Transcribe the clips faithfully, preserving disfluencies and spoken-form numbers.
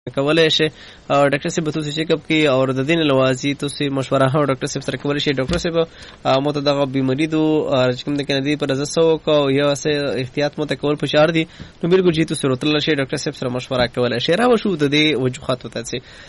کولای شي ډاکټر صاحب تاسو چیک اپ کی او د دین لوازی تاسو مشوره هو ډاکټر صاحب سره کولای شي. ډاکټر صاحب مو ته دغه بیماری دو کوم د کنه دی پر زسو کو یا سه احتیاط مو ته کول پشار دي نو بالکل جی تاسو راتل شي ډاکټر صاحب سره مشوره کولای شي. راو شو د دې وجوهات ته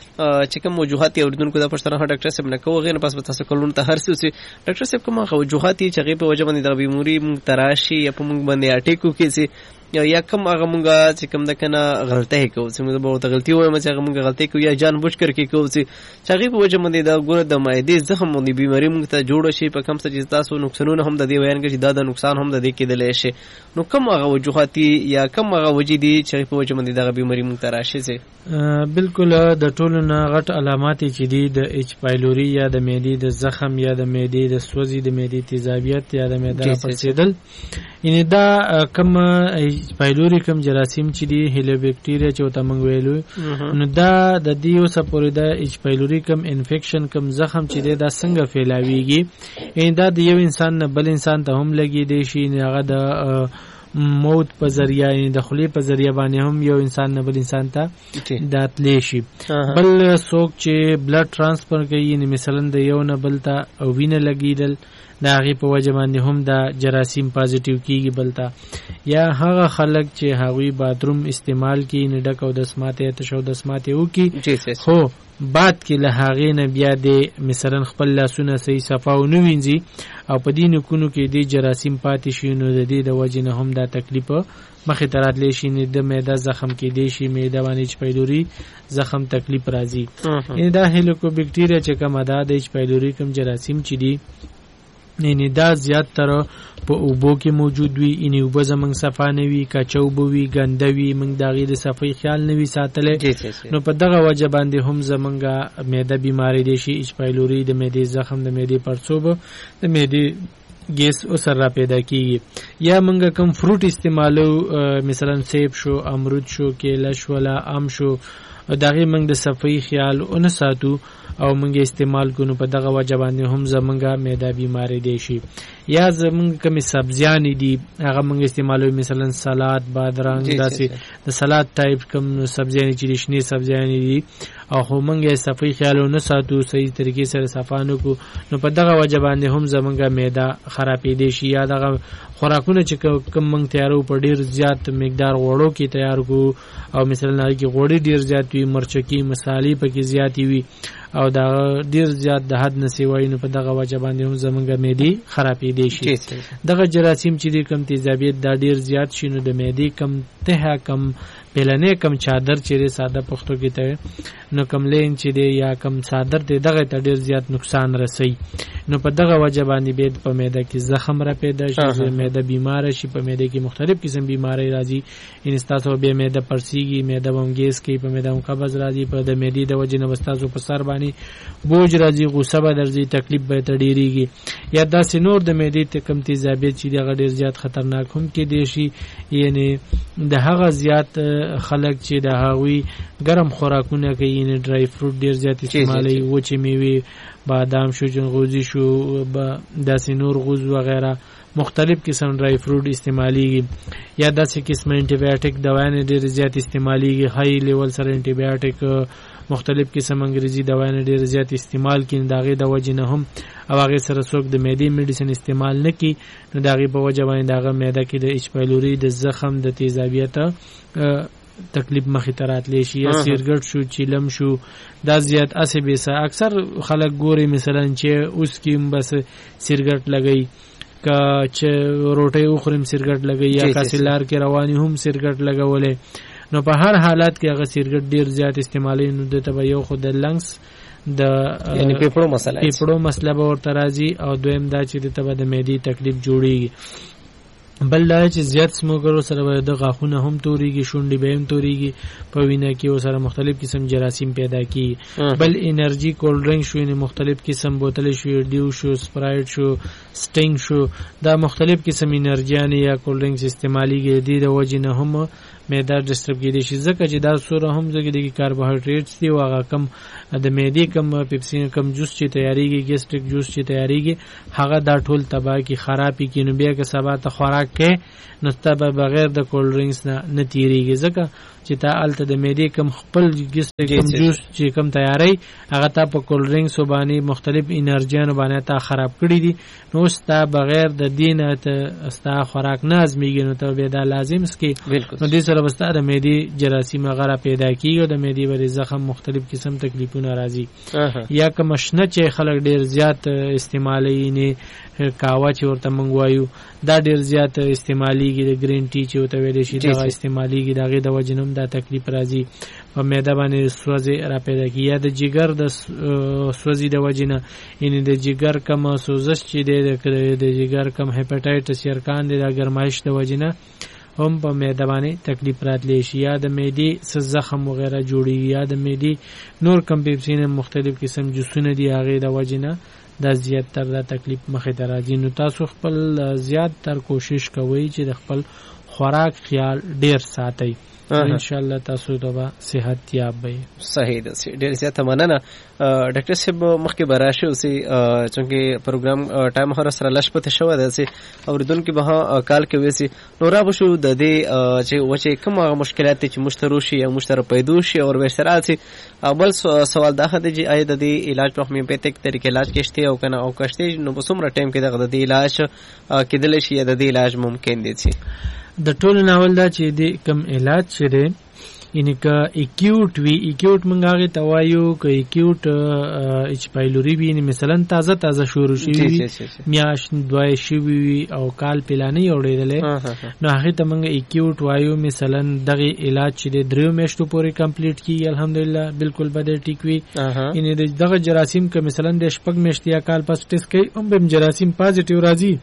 چې کوم وجوهات یې اوردونکو د پښتنه ډاکټر صاحب نه کوو غیر پس تاسو کولون ته هر څه ډاکټر صاحب کوم وجوهات چې غي په وجه باندې د بیماری مونږ تراشي یا په مونږ باندې اټیکو کې یا یا کم هغه مونږه چې کوم د کنه غلطي کوو چې موږ به ته غلطي وایم چې هغه مونږ غلطي کوو یا جان بوجھ کر کې کوو چې هغه په وجه باندې دا ګوره د معدې زخم باندې بیماری مونږ ته جوړ شي په کم څه چې تاسو نقصانونه هم د دې بیان کې دا د نقصان هم د دې کې دلې شي. نو کوم هغه وجوهات یا کوم هغه وجې دي چې په وجه باندې دا بیماری مونږ ته راشي چې بالکل د ټولو نه غټ علامات چې دي د ایچ پایلوري یا د معدې د زخم یا د معدې د سوزي د معدې تیزابیت یا د معده پړسېدل یعنی دا کوم ایچ پایلوري کوم جراثیم چې دی هیلوبیکټیریا چې وته موږ ویلو نو دا د دې اوسه پورې د ایچ پایلوري کوم انفیکشن کوم زخم چې دی دا څنګه پھیلاویږي یعنی دا د یو انسان نه بل انسان ته هم لګي دی شي هغه د موت په ذریعہ یعنی د خلی په ذریعہ باندې هم یو انسان نه بل انسان ته داتلی شي. بل څوک چې بلډ ترانسفر کوي یعنی مثلا د یو نه بل ته او وینه لګیدل دا هغه په وجه باندې هم دا جراثیم پازیټیو کیږي بلتا یا هغه خلک چې هغوی باتروم استعمال کوي نه ډک او د سماته تشو د سماته وکي خو بعد کې له هغې نه بیا د مثلا خپل لاسونه صحیح صفاو نه وینځي او په دې نکونو کې د جراثیم پاتې شي نو د دې د وجې نه هم دا تکلیف مخې ته راتلی شي نه د معده زخم کېدی شي معده باندې ایچ پایلوري زخم تکلیف راځي. یعنې دا هیلوکوبیکټیریا چې کومه ده د ایچ پایلوري کوم جراثیم چې دي یعنی دا زیات تر په اوبو کې موجود وي یعنی اوبه زمونږ صفا نه وي کچه اوبه وي ګنده وي موږ د هغې د صفایي خیال نه وي ساتلی نو په دغه وجه باندې هم زمونږ معده بیماری دی شي ایچ پایلوري د معدې زخم د معدې پړسوب د معدې ګیس اوسر را پیدا کیږي. یا موږ کوم فروټ استعمالو مثلا سیب شو امرود شو کیله شو ولا ام شو د هغې موږ د صفایي خیال ونه ساتو او موږ استعمال کوو په دغه وجه باندې هم زمونږ معده بیماری دی شي. یا زمونږ کومې سبزیانې دي هغه موږ استعمالوي مثلا سلاد بادرنګ داسې د سلاد ټایپ کوم سبزیانې چې دي شنې سبزیانې دي او خو موږ یې صفایي خیال ونه ساتو صحیح طریقې سره صفا نه کړو نو په دغه وجه باندې هم زمونږ معده خرابېدی شي. یا دغه خوراکونه چې کوم موږ تیارو په ډېر زیات مقدار غوړو کې تیار کړو او مثلا هغې کې غوړې ډېر زیات وي مرچکي مسالې پکې زیاتې وي او دا ډیر زیات د حد نه سیوای نو په دغه وجه باندې هم زمونږ معدې خرابېدی شي. دغه جراثیم چې دی کم تیزابیت دا ډیر زیات شي نو د معدې کم ته کم پلنې کم چادر چې ساده پښتو کې ته نو کم لین چې دی یا کم چادر دی دغه ته ډیر زیات نقصان رسي نو په دغه وجه باندې بید په معده کې زخم را پیدا شي معده بیمار شي په معده کې مختلف قسم بیماری راځي ان تاسو به معده پرسیږي معده ومګیس کې په معده قبض راځي په د معدې د وجه نه تاسو په سر باندې بوج راځي غوسه به درځي تکلیف به تډیریږي یا داسې نور د معدې ته کم تیزابیت چې دغه ډیر زیات خطرناک هم کې دی شي. یعنی د هغه زیات خلک چې د هغوی ګرم خوراکونه کوي یعنی ډرای فروټ ډیر زیات استعمالوي وچې میوې بادام شو جنغوزي شو داسې نور غوز وغیره مختلف قسم ډرای فروټ استعمالیږي. یا داسې قسم انټي بایوټیک دوايانې ډېر زیات استعمالیږي های لیول سره انټي بایوټیک مختلف قسم انګریزي دوايانې ډېر زیات استعمال کړي د هغې د وجې نه هم او هغې سره څوک د معدې میډیسن استعمال نه کړي نو د هغې په وجه باندې د هغه معده کې د ایچ پایلوري د زخم د تیزابیت تکلیف مخې ته راتلی شي. یا سیرګټ شو چیلم شو دا زیات اسې بیسه اکثر خلک ګوري مثلا چې اوس کې هم بس سیرګټ لګوي که چې روټۍ وخوریم سیرګټ لګوي یا کاسې لار کې رواني هم سیرګټ لګولی نو په هر حالت کې هغه سیرګټ ډیر زیات استعمالوي نو دته به یو خو د لنګس د یعنی پیپړو مسله پیپړو مسله به ورته راځي او دویم دا چې دته به د معدې تکلیف جوړیږي. بل دا چې زیات سموکرو سره به د غاښونه هم تورېږي شونډې به هم تورېږي په وینه کې ورسره مختلف قسم جراثیم پیدا کېږي. بل انرژي کولډ ډرنک شو یعنې مختلف قسم بوتلې شو ډیو شو سپرایټ شو سټینګ شو دا مختلف قسم انرژیانې یا کولډ ډرنکس استعمالیږي د دې د وجې نه هم معده ډسټرب کېدی شي ځکه چې دا سوره هم ځکه د کاربوهایډریټس دي او هغه کم د معدې کم پیپسي کم جوس چې تیاریږي ګیسټریک جوس چې تیاریږي هغه دا ټول تباه کی خرابې کې نو بیا که سبا ته خوراک کې نو ته به بغیر د کولډ ډرنکس نه نه تیریږي ځکه چې تا الته د معدې کم خپل ګس کم جوس چې کم تیاری هغه تا په کول ډرینګز باندې مختلف انرژیانو باندې تا خراب کړی دي نو ستا بغیر د دینه ته ستا خوراک نه ازمیږي نو ته به دا لازم سکي نو دې سره بستا د معدې جراثیم غره پیدا کیږي او د معدې ور زخم مختلف قسم تکلیفونه راځي یا کوم شنه چې خلک ډیر زیات استعمالي نه کاوا چې ورته منغوایو دا ډیر زیات استعماليږي د گرین ټي چې ورته ویل شي دا استعماليږي دغه د وجنوم دا تکلیف راځي په معده باندې سوځي را پیدا کیږي یا د جګر د سوځي د وجنه یعنی د جګر کم سوزش چې د جګر کم هپاتایټس یرکان د ګرمایش د وجنه هم په معده باندې تکلیف راتلی شي یا د معدې زخم وغیرہ جوړیږي یا د معدې نور کم پیپسین مختلف قسم جوسونه دي هغه د وجنه دا زیات تر دا تکلیف مخې ته راځي نو تاسو خپل زیات تر کوشش کوئ چې د خپل خوراک خیال ډیر ساتئ ان شاء الله تاسو ته صحت یاب وي صحیح ده ډیر زیات مننه ډاکټر صاحب مخکې براشه اوسې چې پروګرام ټایم هر سره لښ پته شو ده چې اوریدونکو به کال کې وسی نو را بشو د دې چې وچه کوم مشکلات چې مشترو شي یا مشترو پیدا شي او ورسره چې اول سوال دا ده چې آیا د دې علاج په هومیوپیتیک طریقې علاج کېشته او کنه او کېشته نو په څومره ټایم کې دغه د علاج کېدل شي یا د دې علاج ممکن دي چې د ټول ناول دا چې د کم علاج شه ده یعنی که اکیوټ وی اکیوټ مونږ هغه توایو که اکیوټ اچ پایلوري وی مثلا تازه تازه شروع شي میاش دوای شي وی او کال پلانې اورېدلې نو هغه ته مونږ اکیوټ وایو مثلا دغه علاج چې د دریو میاشتو پورې کمپلیټ کیږي الحمدلله بالکل بده ټیک وی یعنی دغه جراثیم که مثلا د شپږ میاشتې یا کال پس ټیسټ کوي هم به جراثیم پازیټیو راځي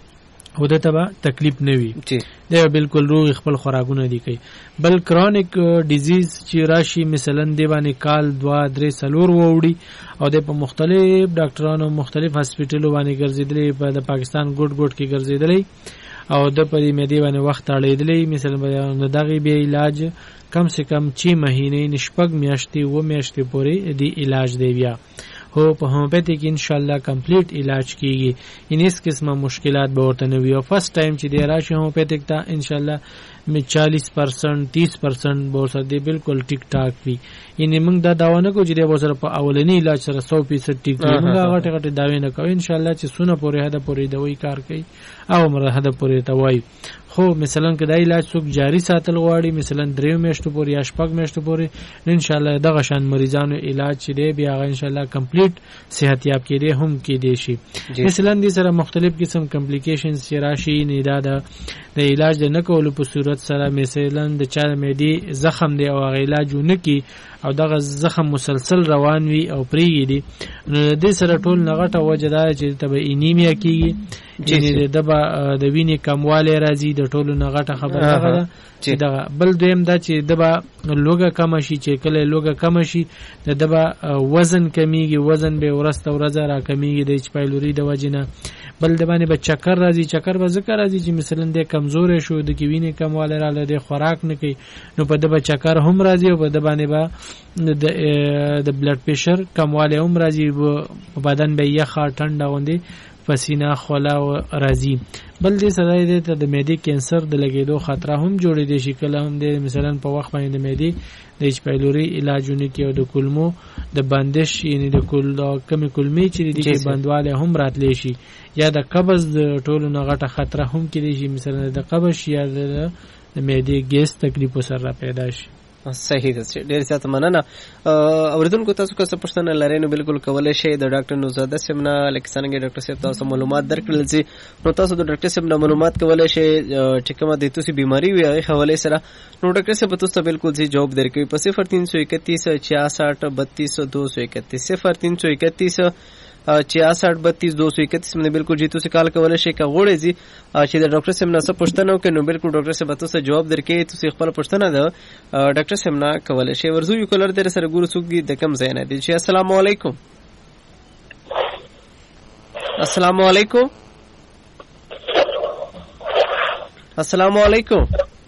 هو دته به تکلیف نه وي دا بالکل روغ خپل خوراکونه دي کوي بل کرونیک ډیزیز چې راشي مثلا دی باندې کال دوا درې سلور ووري او د په مختلف ډاکټرانو مختلف هسپټالو باندې ګرځیدلې په د پاکستان ګډ ګډ کې ګرځیدلې او د پرې مېدی باندې وخت اړېدلې مثلا د دغه به علاج کم سے کم چھ مهینې نشپګ میاشتې و میاشتې پورې دی علاج دی بیا هو په هومیوپیتیک ان شاء الله کمپلیټ علاج کیږي ان هیڅ قسمه مشکلات به ورته نه وي او فرست ټایم چې دی راشي هومیوپیتیک ته ان شاء الله میں چالیس پرسنٹ تیس پرسنٹ بہت سر دی بالکل ٹھیک ٹھاک وی یعنی موږ دا داوا نه کوو چې دی بہت سر په اولنی علاج سره سو فیصد ټیک وي موږ هغه ټکټ داوی نه کوو ان شاء الله چې سونه پورې هدا پورې دوی کار کوي او مر هدا پورې توای خو مثلا کدا علاج څوک جاری ساتل غواړي مثلا درې میاشتو پورې یا شپږ میاشتو پورې ان شاء الله دغه شان مریضانو علاج چې دی بیا ان شاء الله کمپلیټ صحت یاب کړي هم کې دي شي مثلا دې سره مختلف قسم کمپلیکیشنز چې راشي نه دا د علاج نه کول په صورت سره مثلا د چا معدې زخم دی او علاجونه کی او دغه زخم مسلسل روان وي او پریږي دي نو د سره ټول نغټه وجدا چې تبه انیمیا کیږي چې د د وینې کمواله راځي د ټولو نغټه خبره ده چې دغه بل دویم دا چې دبا لوګه کم شي چې کله لوګه کم شي د دبا وزن کمیږي وزن به ورسته ورځ را کمیږي د اچ پایلوري د وجنه بل د باندې به چکر راځي چکر به ذکر راځي چې مثلا د کمزور شو د وینې کمواله را لده خوراک نه کوي نو په دبا چکر هم راځي او په د باندې به د د بلډ پریشر کمواله هم راځي په بدن به یخه ټنډه غوندي پسینه خوله راځي بل دې سره دې ته د معدې کینسر د لګېدو خطر هم جوړې دي شي کله هم د مثلا په وخت باندې د معدې د اچ پایلوري علاجونه کې او د کولمو د بندش یعنی د کول کمی کولمې چې دي کې بندواله هم راتلی شي یا د قبض د ټولو نغټه خطر هم کې دي شي مثلا د قبض یا د معدې ګیس تکلیف سره پیدا شي صحیح ده ډیر زیات مننه اوریدونکو تاسو که څه پوښتنه لرئ نو بالکل کولای شئ د ډاکټر نوزاده صاحب نه لکه څنګه ډاکټر صاحب تاسو معلومات درکړل چې نو تاسو د ډاکټر صاحب نه معلومات کولای شئ چې کومه د تاسو بیماری وي هغه حواله سره نو ډاکټر صاحب تاسو بالکل زی جواب درکوي په صفر تین سو اکتیس چھیاسٹھ بتیس دو سو اکتیس صفر تین سو اکتیس چھیاسٹھ بتیس دو سو اکتیس باندې بالکل جی تاسو کال کولای شئ کا غوړې زی چې د ډاکټر صاحب نه څه پوښتنه وکړي نو بالکل ډاکټر صاحب تاسو جواب درکې تاسو خپل پوښتنه ده ډاکټر صاحب نه کولای شئ ورزو یو کولر در سره ګورو څوک دي د کم ځای نه دي چې السلام علیکم السلام علیکم السلام علیکم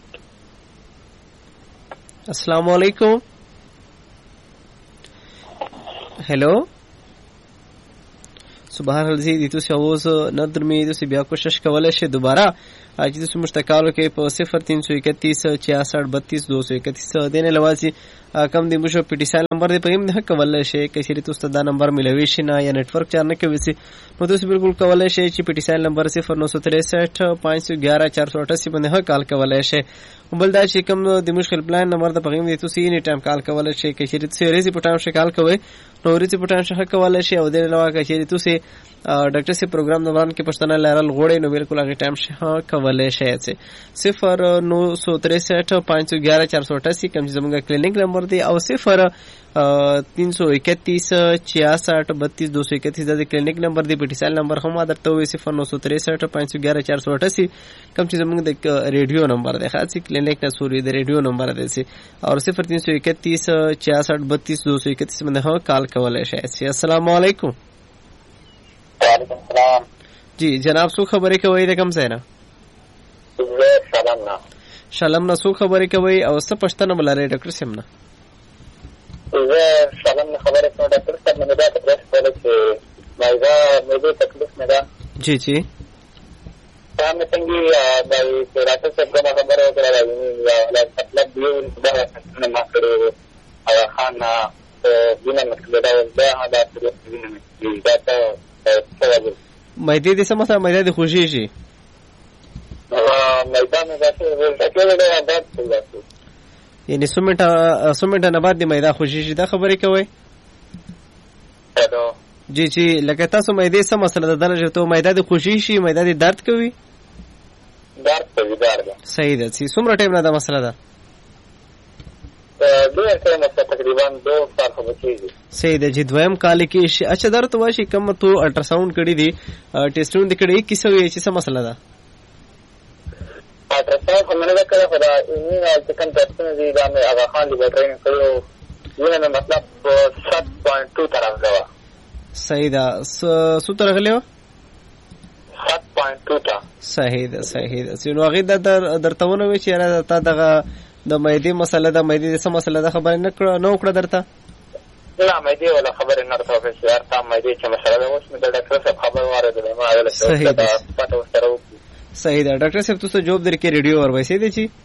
السلام علیکم هلو سو بهر حال زی تاسو اوس نه درمې تاسو بیا کوشش کولای شئ دوباره چې تاسو مشتکالو کې په صفر تین سو اکتیس چھیاسٹھ بتیس دو سو اکتیس دینه لوازي کم دی مشو پی ټی سایل نمبر دی پېم نه کولای شئ چې چیرې تاسو دا نمبر ملوي شي نه یا نت ورک چار نه کوي سي نو تاسو بالکل کولای شئ چې پی ټی سایل نمبر صفر نو سو تریسٹھ پانچ سو گیارہ چار سو اٹھاسی باندې کال کولای شئ بل دا چې کوم د مشکل پلان نمبر د پېم دی تاسو یې ټایم کال کولای شئ چې چیرې تاسو ریزي په ټایم شي کال کوي نو ریزي په ټایم شي کولای شئ او د علاوه چې چیرې تاسو ډاکټر سی پروګرام دوران کې پښتنه لارل غوړې نو بالکل هغه ټایم شي کولای شئ صفر نو سو تریسٹھ پانچ سو گیارہ چار سو اٹھاسی کوم چې زموږ کلینیک نمبر دی او صفر تین سو اکتیس چھیاسٹھ بتیس دو سو اکتیس د کلینیک نمبر دی پی ټی سایل نمبر هم درته وي صفر نو سو تریسٹھ پانچ سو گیارہ چار سو اٹھاسی کوم چې زموږ د ریډیو نمبر دی خاص کلینیک نه سوري د ریډیو نمبر دی سي او صفر تین سو اکتیس چھیاسٹھ بتیس دو سو اکتیس باندې هو کال کولای شئ. السلام علیکم. وعلیکم السلام. جی جناب سو خبرې کوي د کوم ځای نه؟ شلم نه. شلم نه سو خبرې کوي او څه پښتنه بلاره ډاکټر سیم نه؟ زه شلم نه خبرې کوم ډاکټر صاحب مې دا تاسو ته چې مایدا مې دې تکلیف نه ده. جی جی. دا مې څنګه دا چې راته څه کومه خبره وکړه یا لا مطلب دی چې دا ما کړو او خان دینه مطلب دا دا دا چې دا ته مېدې د سمه سره مېدې د خوشي شي مېدا مې دا چې دا دا دا یعنی سومټه سومټه نه بعد د مېدا خوشي شي دا خبرې کوي. جی جی لکه تاسو مېدې سم مسله د درجه ته مېدا د خوشي شي مېدا د درد کوي درد کوي درد صحیح ده چې څومره ټایم نه دا مسله ده دوه ټایم تقریبا دوه سال خو کېږي. صحیح ده چې دویم کال کې شي. اچھا درته واشي کوم ته الټراساوند کړی دی ټیسټونه کړی کیسه وی چې څه مسله ده؟ الټراساوند هم نه کړی خو دا اینه چې کوم ټیسټونه دي دا مې هغه خان دی ټریننګ کړو ینه مطلب سات پوینټ دو طرف دا. صحیح ده سو تر غلیو سات پوینټ دو تا. صحیح ده صحیح ده نو هغه د درتهونه وی چې را تا دغه د مېدې مسله د مېدې د څه مسله ده خبره نه کړه نو کړه درته نه مېدې ولا خبره نه راته وکړه چې هر تا مېدې چې مسله ده اوس مې د ډاکټر صاحب خبر واره ما ویل چې دا پته وسره. صحیح ده ډاکټر صاحب تاسو جواب درکې ریډیو اور وایسې دي چې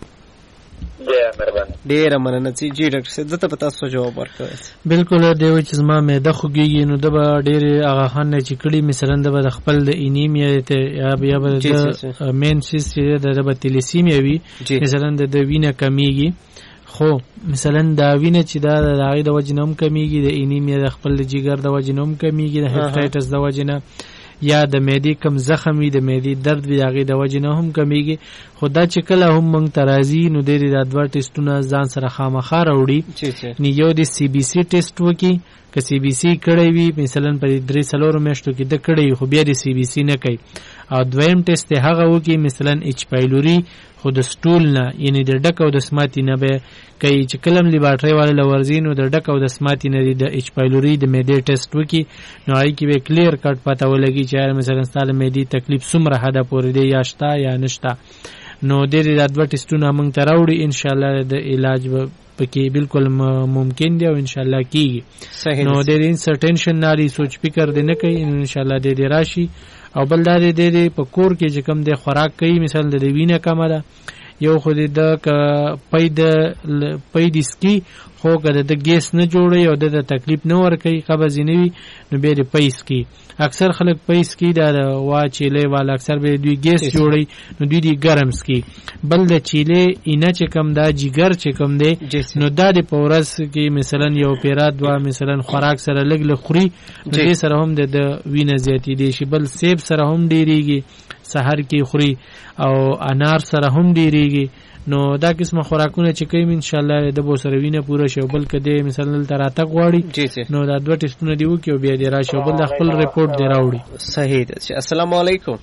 ډېر مهرباني ډېر مننه چې جی ډاکټر صاحب دته پتا تاسو جواب ورکړئ. بالکل دی و چې زما مېده خوږیږي نو د به ډېر هغه خان نه چې کړي مثلا د به خپل د انیمیا ته یا بیا به د مین سیس چې د به تلیسیمیا وي مثلا د وینه کمیږي خو مثلا دا وینه چې دا د هغې د وجې نه هم کمیږي د انیمیا د خپل د جګر د وجې نه هم کمیږي د هیپاټایټس د وجې نه یا د معدې کم زخم وي د معدې درد وي د هغې د وجې نه هم کمیږي. خو دا چې کله هم موږ ته راځي نو ډېرې دا دوه ټیسټونه ځان سره خامخا راوړي نو یو د سی بي سي ټیسټ وکړي که سی بي سي کړی وي مثلا په درې څلورو میاشتو کې د کړی وي خو بیا د سی بي سي نه کوي او دویم ټیسټ یې هغه وکړي مثلا ایچ پایلوري خو د سټول نه یعنې د ډک او د سماتي نه به کوي چې کله هم لیبارټرۍ والا له ورځي نو د ډک او د سماتي نه د ایچ پایلوري د معدې ټیسټ وکړي نو هغې کې به کلیر کټ پته ولګي چې مثلا ستا د معدې تکلیف څومره حده پورې دی یا شته یا نشته. نو ډېرې دا دوه ټیسټونه موږ ته راوړي انشاءالله د علاج به پکې بالکل ممکن دی او انشاءالله کېږي. نو ډېر انسرټینشن نه لري سوچ فکر دې نه کوي انشاءالله دې دې راشي. او بل دا دې دې په کور کې چې کوم د خوراک کوي مثال د وینې کمه ده یو خو دې د پید پید اسکی خو که د ګیس نه جوړي او د تکلیف نه ورکوي قبض نه وي نو بیا د پیس کی اکثر خلک پیس کی دا وا چیلې والا اکثر به دوی ګیس جوړي نو دوی دی ګرم سکی بل د چیلې اینه چې کم دا جګر چې کم دی نو دا د پورس کې مثلا یو پیرات وا مثلا خوراک سره لګ لګ خوري نو دې سره هم د وینې زیاتې دي شي بل سیب سره هم ډیریږي سحر کې خوري او انار سره هم ډیریږي نو دا قسمه خوراکونه چې کوي ان شاء الله د بو سره وینه پوره شو بل کده مثلا تراته غواړي نو دا دوه ټیسټونه دی وکي او بیا دی راشي بل خپل ریپورت دی راوړي. صحیح ده. السلام علیکم.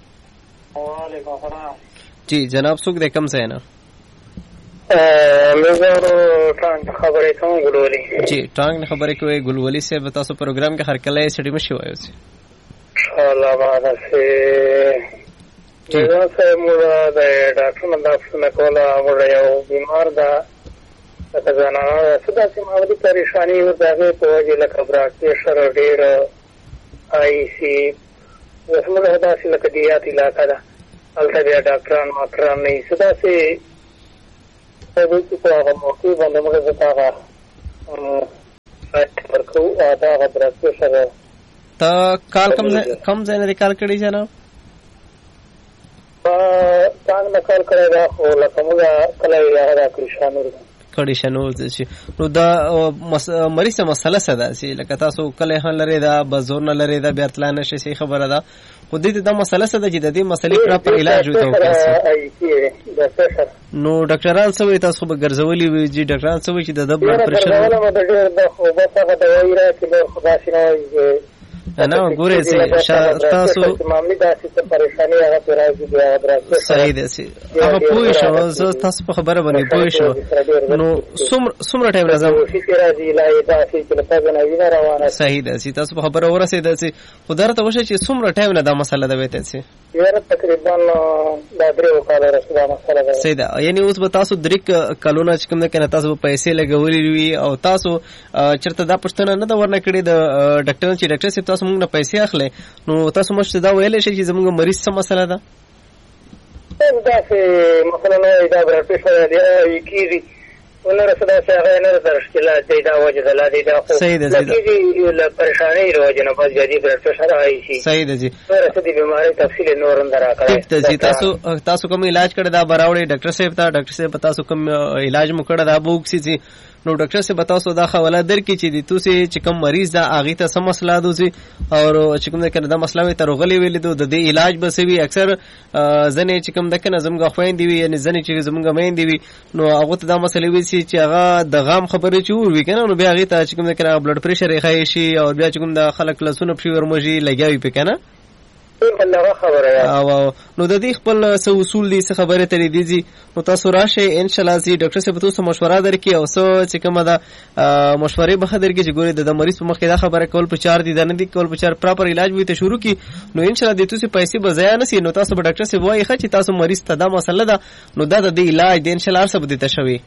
وعلیکم السلام. جی جناب څوک د کم ځای نه؟ لږه ټانګ خبرې کوم ګلولي. جی ټانګ خبرې کوي ګلولي سے تاسو پروګرام کې هر کله سټډي مشي وایو سي ان شاء الله بعد سے جزا سے مولا د ډاکټر منداف نه کولا مولا یو بیمار دا څنګه نه سدا چې ماولی پریشانی و دغه په وجه لکه براکې سره ډیر آی سی زموږ داسې لکه دیات علاقه ده هلته بیا ډاکټران ماکټران نه وي څه داسې چې په هغه موقع باندې موږ زه ته هغه ورکوو دا هغه بلډ پریشر ته کال کم ځای نه دی کال کړی جناب؟ څنګه نه کال کړی دا خو لکه موږ کله یې هغه دا کړي شانور کړی شنور چې نو دا مریضه مسله څه ده چې لکه تاسو کله هم لري دا بزور نه لري دا بیا تلا نشي صحیح خبره ده خو دې دا مسله څه ده چې د دې مسلې پراپر علاج وته وکړي نو ډاکټران څه وایي تاسو به ګرځولي وي چې ډاکټران څه وایي چې د بلډ پریشر نه ګورې تاسو صحیح ده هغه پوه شو زه تاسو په خبره باندې پوه شو نو څومره ټایم راځم صحیح ده تاسو په خبره ورسېده چې خو درته وشه چې څومره ټایم نه دا مسله ده وایته چې تقریبا دا درې کاله رسول مسله ده صحیح ده یعنی اوس به تاسو درې کلونه چې کوم نه کنه تاسو پیسې لګولې وي او تاسو چرته دا پښتنه نه دا ورنه کړی د ډاکټر چې ډاکټر صاحب تاسو موږ نه پیسې اخلي نو تاسو مشته دا ویلې شي چې زموږ مریض څه مسله ده دا چې مثلا دا بلډ پریشر دی کیږي ولر صدا څنګه نه درشکله دی دا وجه ده لا دی دا خو صحیح ده کیږي له پریشانی روزه نه بس جدي بلډ پریشر آی شي صحیح ده جی ورته دې بیماری تفصیل نور اندر راکړه تاسو تاسو کوم علاج کړی دا براوړي ډاکټر صاحب ته ډاکټر صاحب تاسو کوم علاج مو کړی دا بوکسي چې نو ډاکټر صاحب تاسو دا حواله درکې چې د توسي چې کوم مریض دا اغه ته سم مسله دوسی او چې کوم دا مسله وي تر غلي ویل دو د دې علاج بسوي اکثر ځنه چې کوم د کنه زمغه خوین دی یعنی ځنه چې زمغه مین دی نو هغه ته دا مسله وي چې هغه د غام خبره چې ور وی کنه نو بیا هغه ته چې کوم د کنه بلډ پریشر یې خای شي او بیا چې کوم د خلک لسونه په ورمږي لګیاوي په کنه الله خبره او نو د دې خپل څه اصول دي څه خبره ترې دي نو تاسو راشه ان شاء الله زی ډاکټر صاحب تاسو مشوره درکې او څه چې کومه دا مشورې به درکې چې ګوري د مریض په مخ کې دا خبره کول په چار دي نه دي کول په چار پراپر علاج وي ته شروع کی نو ان شاء الله د تاسو پیسې به ضایع نه سي نو تاسو به ډاکټر صاحب وایي چې تاسو مریض ته دا مسله ده نو دا د علاج د ان شاء الله سره به تشوي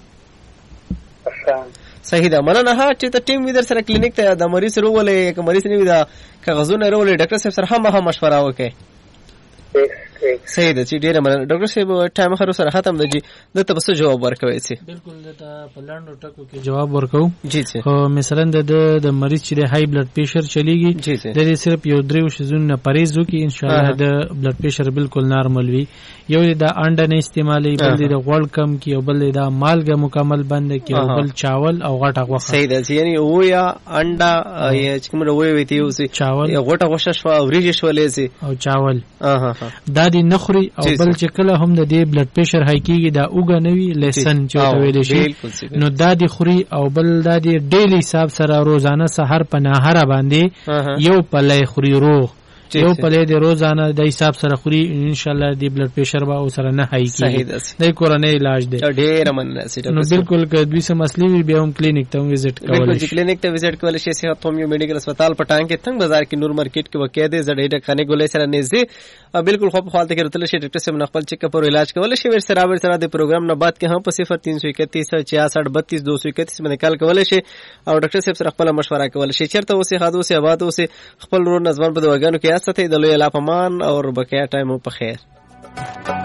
صحیح ده مننه ها چې ته ټیم ویدر سره کلینیک ته د مریض رولې که مریض نه وي دا کاغذونه رولې ډاکټر صاحب سره هم مشوره وکړي صحیح ده چې ډیره مننه ډاکټر صاحب ټایم خرو سره ختم دی د ته بس جواب ورکوي چې بالکل د په لاندو ټکو کې جواب ورکو جی جی خو مثلا د د مریض چې های بلډ پریشر چلیږي د دې صرف یو درې شزونه پرهیز وکي ان شاء الله د بلډ پریشر بالکل نارمل وي یو د انډه نه استعمالي بل د غوړ کم کی او بل د مالګه مکمل بند کی او بل چاول او غټه غوښه صحیح ده یعنی او یا انډه یا چې کوم وی وي تی او سي چاول یا غټه غوښه شو او ریج شولې سي او چاول ها ها دا دی نخوري او بل چې کله هم د دې بلډ پریشر های کیږي دا اوګه نوي لیسن چې ویل شي نو دا دی خوري او بل دا دی ډیلی حساب سره روزانه سحر په نهار باندې یو پلای خوري روغ یو پلای دی روزانه د حساب سره خوري ان شاء الله دی بلډ پریشر به او سره نه های کیږي د کورونه علاج دی ډیر مننه سي نو بالکل که دوی سم اصلي وی بیا هم کلینیک ته وزټ کول شي کلینیک ته وزټ کول شي صحت هم یو میډیکل هسپتال پټان کې څنګه بازار کې نور مارکیټ کې وکړه دي زړې ډکانې ګولې سره نږدې بالکل خو په حالت کې راتل شي ډاکټر صاحب خپل چیک اپ او علاج کول شي ور سره ور سره د پروګرام نه بعد کې هم په صفر تین سو اکتیس چھیاسٹھ بتیس دو سو اکتیس باندې کال کول شي او ډاکټر صاحب سره خپل مشوره کول شي چیرته اوسه خادو سه آباد اوسه خپل رور نظم په دواګانو کې استه د لوی لاپمان اور بقیا ټایم په خیر